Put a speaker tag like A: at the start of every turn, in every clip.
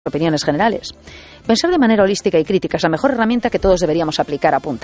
A: opiniones generales. Pensar de manera holística y crítica es la mejor herramienta que todos deberíamos aplicar a punta.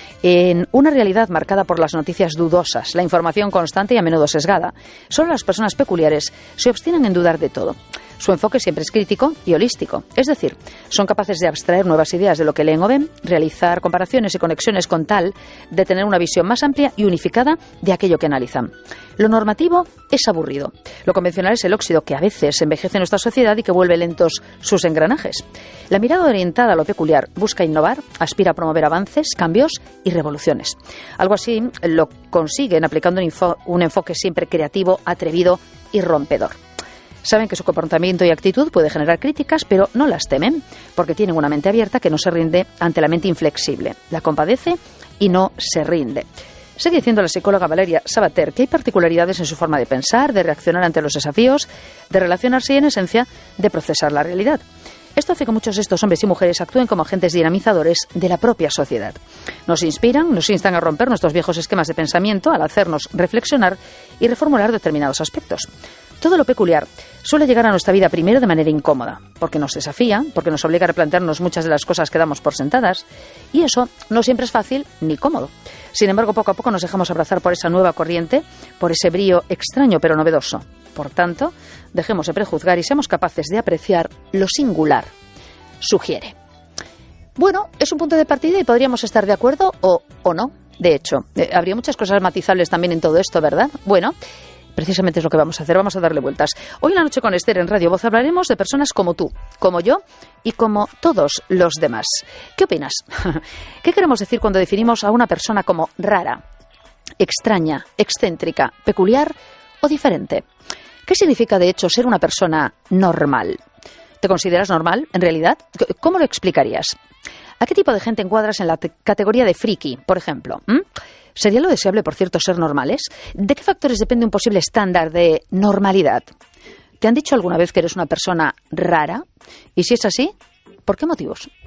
A: En una realidad marcada por las noticias dudosas, la información constante y a menudo sesgada, solo las personas peculiares se obstinan en dudar de todo. Su enfoque siempre es crítico y holístico, es decir, son capaces de abstraer nuevas ideas de lo que leen o ven, realizar comparaciones y conexiones con tal de tener una visión más amplia y unificada de aquello que analizan. Lo normativo es aburrido. Lo convencional es el óxido que a veces envejece en nuestra sociedad y que vuelve lentos sus engranajes. La mirada orientada a lo peculiar busca innovar, aspira a promover avances, cambios y revoluciones. Algo así lo consiguen aplicando un enfoque siempre creativo, atrevido y rompedor. Saben que su comportamiento y actitud puede generar críticas, pero no las temen, porque tienen una mente abierta que no se rinde ante la mente inflexible. La compadece y no se rinde. Sigue diciendo la psicóloga Valeria Sabater que hay particularidades en su forma de pensar, de reaccionar ante los desafíos, de relacionarse y, en esencia, de procesar la realidad. Esto hace que muchos de estos hombres y mujeres actúen como agentes dinamizadores de la propia sociedad. Nos inspiran, nos instan a romper nuestros viejos esquemas de pensamiento al hacernos reflexionar y reformular determinados aspectos. Todo lo peculiar suele llegar a nuestra vida primero de manera incómoda, porque nos desafía, porque nos obliga a replantearnos muchas de las cosas que damos por sentadas, y eso no siempre es fácil ni cómodo. Sin embargo, poco a poco nos dejamos abrazar por esa nueva corriente, por ese brío extraño pero novedoso. Por tanto, dejemos de prejuzgar y seamos capaces de apreciar lo singular. Sugiere. Bueno, es un punto de partida y podríamos estar de acuerdo o no. De hecho, habría muchas cosas matizables también en todo esto, ¿verdad? Bueno, precisamente es lo que vamos a hacer, vamos a darle vueltas. Hoy en La Noche con Esther en Radio Voz hablaremos de personas como tú, como yo y como todos los demás. ¿Qué opinas? ¿Qué queremos decir cuando definimos a una persona como rara, extraña, excéntrica, peculiar o diferente? ¿Qué significa, de hecho, ser una persona normal? ¿Te consideras normal, en realidad? ¿Cómo lo explicarías? ¿A qué tipo de gente encuadras en la categoría de friki, por ejemplo? ¿Sería lo deseable, por cierto, ser normales? ¿De qué factores depende un posible estándar de normalidad? ¿Te han dicho alguna vez que eres una persona rara? Y si es así, ¿por qué motivos?